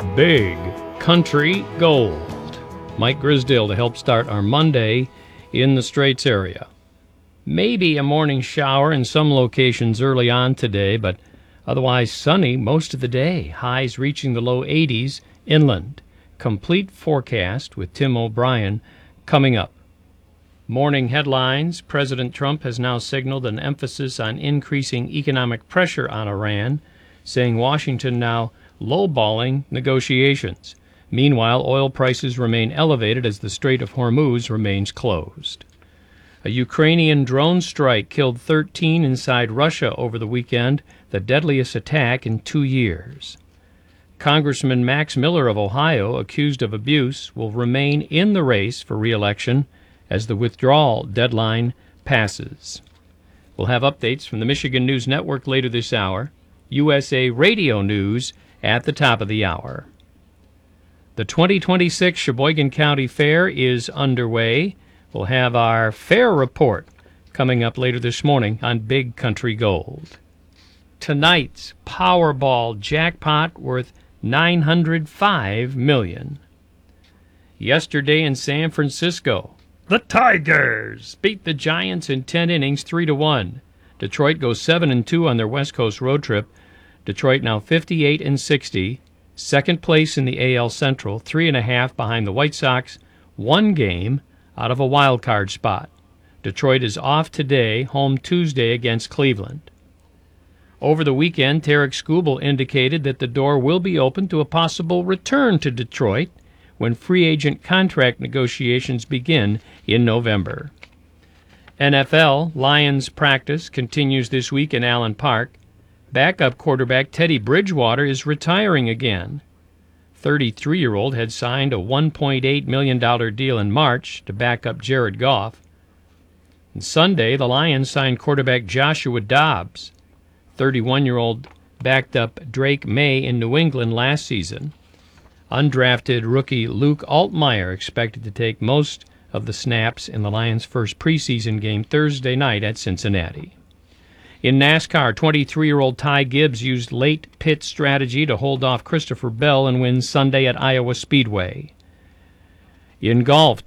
Big Country Gold. Mike Grisdale to help start our Monday in the Straits area. Maybe a morning shower in some locations early on today, but otherwise sunny most of the day. Highs reaching the low 80s inland. Complete forecast with Tim O'Brien coming up. Morning headlines. President Trump has now signaled an emphasis on increasing economic pressure on Iran, saying Washington now lowballing negotiations. Meanwhile, oil prices remain elevated as the Strait of Hormuz remains closed. A Ukrainian drone strike killed 13 inside Russia over the weekend, the deadliest attack in 2 years. Congressman Max Miller of Ohio, accused of abuse, will remain in the race for re-election as the withdrawal deadline passes. We'll have updates from the Michigan News Network later this hour. USA Radio News at the top of the hour. The 2026 Sheboygan County Fair is underway. We'll have our fair report coming up later this morning on Big Country Gold. Tonight's Powerball jackpot worth $905 million. Yesterday in San Francisco, the Tigers beat the Giants in 10 innings 3-1. Detroit goes 7-2 on their West Coast road trip. Detroit now 58-60, second place in the AL Central, 3.5 behind the White Sox, 1 game out of a wild card spot. Detroit is off today, home Tuesday against Cleveland. Over the weekend, Tarek Skubal indicated that the door will be open to a possible return to Detroit when free agent contract negotiations begin in November. NFL Lions practice continues this week in Allen Park. Backup quarterback Teddy Bridgewater is retiring again. 33-year-old had signed a $1.8 million deal in March to back up Jared Goff. And Sunday, the Lions signed quarterback Joshua Dobbs. 31-year-old backed up Drake May in New England last season. Undrafted rookie Luke Altmaier expected to take most of the snaps in the Lions' first preseason game Thursday night at Cincinnati. In NASCAR, 23-year-old Ty Gibbs used late pit strategy to hold off Christopher Bell and win Sunday at Iowa Speedway. In golf,